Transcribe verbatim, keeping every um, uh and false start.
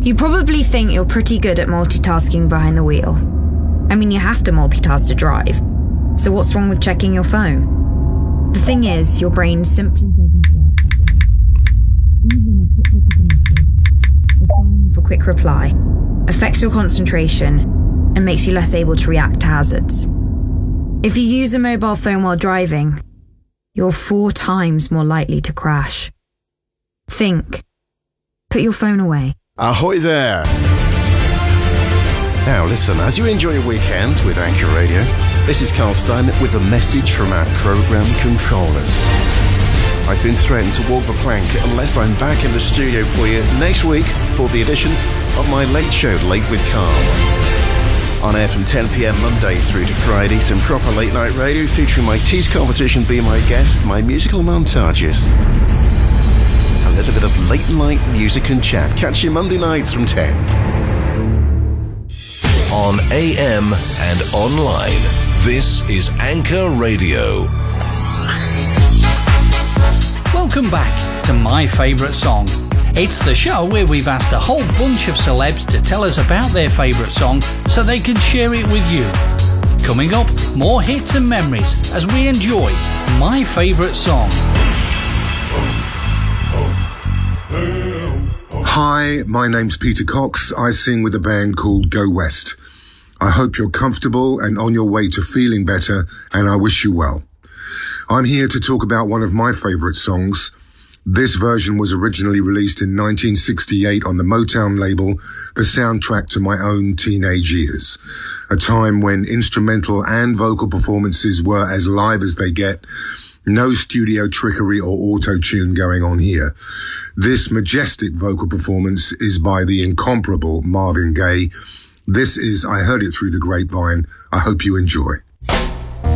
You probably think you're pretty good at multitasking behind the wheel. I mean, you have to multitask to drive. So what's wrong with checking your phone? The thing is, your brain simply doesn't work that way. Even a quick look at the message, or firing for a quick reply, affects your concentration and makes you less able to react to hazards. If you use a mobile phone while driving, you're four times more likely to crash. Think. Put your phone away. Ahoy there! Now listen, as you enjoy your weekend with Anchor Radio, this is Carl Stein with a message from our program controllers. I've been threatened to walk the plank unless I'm back in the studio for you next week for the editions of my late show, Late with Carl. On air from ten p.m. Monday through to Friday, some proper late night radio featuring my tease competition, Be My Guest, my musical montages, a little bit of late night music and chat. Catch you Monday nights from ten. On A M and online, this is Anchor Radio. Welcome back to My Favourite Song. It's the show where we've asked a whole bunch of celebs to tell us about their favourite song so they can share it with you. Coming up, more hits and memories as we enjoy My Favourite Song. Hi, my name's Peter Cox. I sing with a band called Go West. I hope you're comfortable and on your way to feeling better, and I wish you well. I'm here to talk about one of my favourite songs. This version was originally released in nineteen sixty-eight on the Motown label, the soundtrack to my own teenage years, a time when instrumental and vocal performances were as live as they get. No studio trickery or auto-tune going on here. This majestic vocal performance is by the incomparable Marvin Gaye. This is I Heard It Through the Grapevine. I hope you enjoy.